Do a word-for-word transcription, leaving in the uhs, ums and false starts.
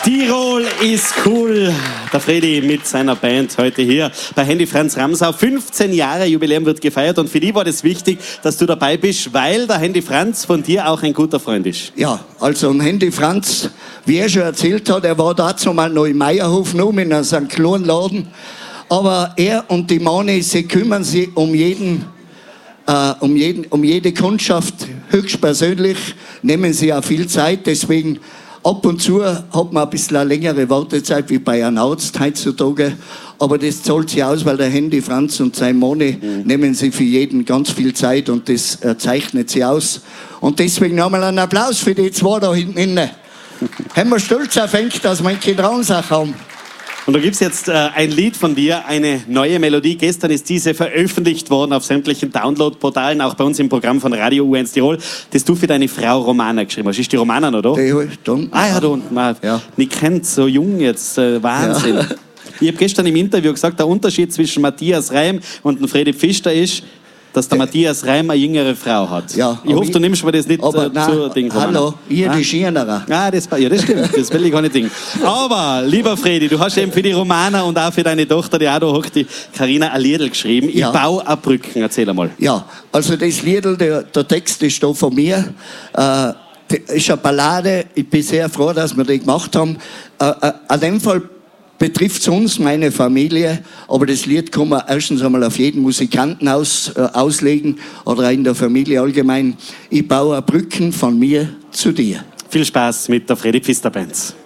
Tirol ist cool. Der Fredi mit seiner Band heute hier bei Handy Franz Ramsau. fünfzehn Jahre Jubiläum wird gefeiert und für die war das wichtig, dass du dabei bist, weil der Handy Franz von dir auch ein guter Freund ist. Ja, also ein Handy Franz, wie er schon erzählt hat, er war dazu mal noch im Meierhof noch in einem kleinen Laden. Aber er und die Mani, sie kümmern sich um jeden, äh, um jeden, um jede Kundschaft höchstpersönlich, nehmen sie auch viel Zeit, deswegen ab und zu hat man ein bisschen eine längere Wartezeit wie bei einem Arzt heutzutage. Aber das zahlt sich aus, weil der Handy Franz und sein Moni mhm. nehmen sie für jeden ganz viel Zeit und das äh, zeichnet sie aus. Und deswegen nochmal einen Applaus für die zwei da hinten inne. Haben wir stolz auf euch, dass wir keine Traumsache haben. Und da gibt es jetzt äh, ein Lied von dir, eine neue Melodie. Gestern ist diese veröffentlicht worden auf sämtlichen Download-Portalen, auch bei uns im Programm von Radio U eins Tirol, das du für deine Frau Romana geschrieben hast. Ist die Romana noch da? Die da unten. Ah ja, da unten. Ja. Ich kennt so jung jetzt, äh, Wahnsinn. Ja. Ich habe gestern im Interview gesagt, der Unterschied zwischen Matthias Reim und dem Fredi Pfister ist, dass der Matthias Reim eine jüngere Frau hat. Ja, ich hoffe, du nimmst mir das nicht aber äh, nein, zu Ding. Hallo, ihr ah? die Schienerer. Ah, das, ja, das stimmt, das will ich gar nicht denken. Aber, lieber Fredi, du hast eben für die Romana und auch für deine Tochter, die auch da hockt, die Carina, ein Liedl geschrieben. Ich ja. baue eine Brücken. Erzähl einmal. Ja, also das Liedl, der, der Text ist da von mir. Äh, ist eine Ballade. Ich bin sehr froh, dass wir die gemacht haben. Äh, äh, in dem Fall betrifft es uns, meine Familie, aber das Lied kann man erstens einmal auf jeden Musikanten aus, äh, auslegen oder auch in der Familie allgemein. Ich baue Brücken von mir zu dir. Viel Spaß mit der Fredi Pfister Band.